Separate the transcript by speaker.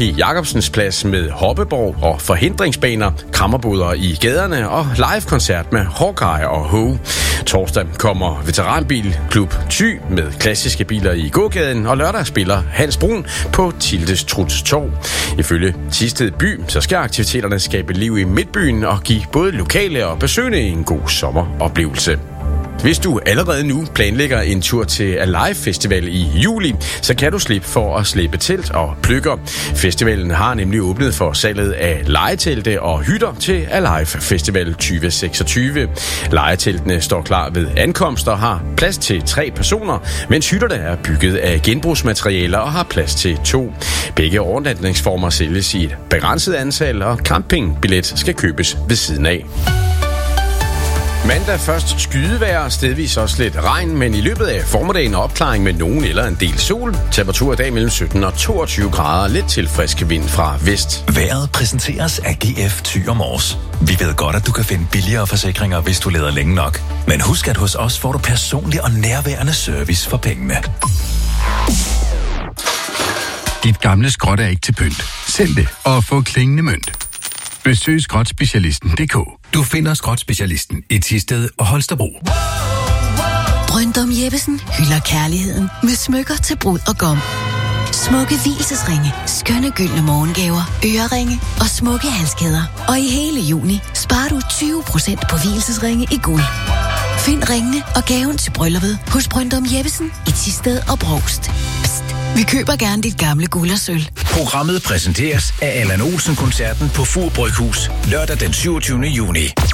Speaker 1: P. Jacobsens Plads med hoppeborg og forhindringsbaner, krammerboder i gaderne og live-koncert med Hawkeye og Ho. Torsdag kommer Veteranbilklub Thy med klassiske biler i gågaden, og lørdag spiller Hans Brun på Tildes Truds Torv. Ifølge Thisted By, så skal aktiviteterne skabe liv i midtbyen og give både lokale og besøgende en god sommeroplevelse. Hvis du allerede nu planlægger en tur til Alive Festival i juli, så kan du slippe for at slæbe telt og pløkker. Festivalen har nemlig åbnet for salget af lejetelte og hytter til Alive Festival 2026. Lejeteltene står klar ved ankomst og har plads til 3 personer, mens hytterne er bygget af genbrugsmaterialer og har plads til 2. Begge overnatningsformer sælges i et begrænset antal, og campingbillet skal købes ved siden af. Mandag først skydevejr, stedvis også lidt regn, men i løbet af formiddagen opklaring med nogen eller en del sol. Temperatur i dag mellem 17 og 22 grader, lidt til frisk vind fra vest.
Speaker 2: Vejret præsenteres af GF Thy og Mors. Vi ved godt, at du kan finde billigere forsikringer, hvis du leder længe nok. Men husk, at hos os får du personlig og nærværende service for pengene.
Speaker 3: Dit gamle skrot er ikke til pynt. Send det og få klingende mønt. Besøg skrotspecialisten.dk. Du finder skrotspecialisten i Thisted og Holstebro.
Speaker 4: Bryndum Jeppesen hylder kærligheden med smykker til brud og gom. Smukke vielsesringe, skønne gyldne morgengaver, øreringe og smukke halskæder. Og i hele juni sparer du 20% på vielsesringe i guld. Find ringene og gaven til brylluppet hos Bryndum Jeppesen i Thisted og Brovst. Psst, vi køber gerne dit gamle guld og sølv.
Speaker 2: Programmet præsenteres af Allan Olsen-koncerten på Fur Bryghus lørdag den 27. juni.